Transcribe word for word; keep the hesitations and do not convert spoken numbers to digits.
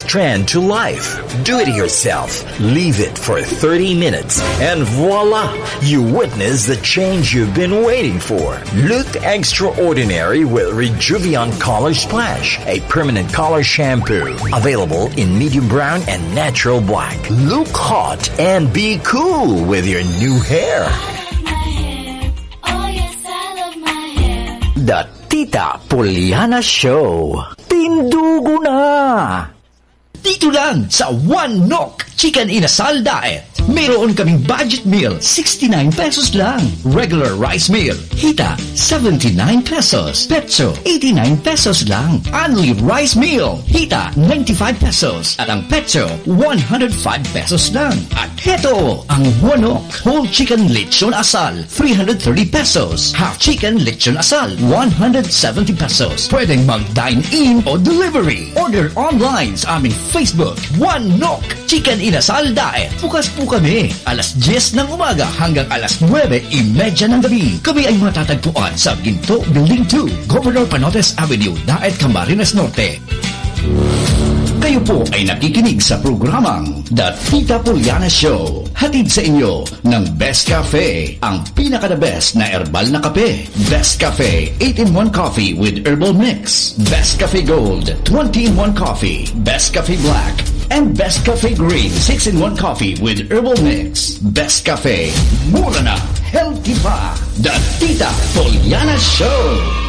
trend to life. Do it yourself. Leave it for thirty minutes and voila! You witness the change you've been waiting for. Look extraordinary with Rejuvion Color Splash, a permanent color shampoo. Available in medium brown and natural black. Look hot and be cool with your new hair. The Tita Poliana Show. Tindugo na! Dito lang sa One Nok Chicken Inasal Diet. Mayroon kaming budget meal, sixty-nine pesos lang. Regular rice meal, hita, seventy-nine pesos. Petso, eighty-nine pesos lang. Only rice meal, hita, ninety-five pesos. At ang petso, one hundred five pesos lang. At heto, ang One Nok Whole Chicken Lechon Asal, three hundred thirty pesos. Half Chicken Lechon Asal, one hundred seventy pesos. Pwedeng mag-dine-in o delivery. Order online sa aming Facebook, One Nok Chicken Inasal Diet. Bukas po kami, alas diyes ng umaga hanggang alas nuwebe imedya ng gabi. Kami ay matatagpuan sa Ginto Building two, Governor Panotes Avenue, Daet, Camarines Norte. Kayo po ay nakikinig sa programang The Tita Poliana Show. Hatid sa inyo ng Best Cafe, ang pinaka-the best na herbal na kape. Best Cafe, eight in one coffee with herbal mix. Best Cafe Gold, twenty in one coffee. Best Cafe Black, and Best Cafe Green, six in one coffee with herbal mix. Best Cafe, mura na, healthy pa. The Tita Poliana Show.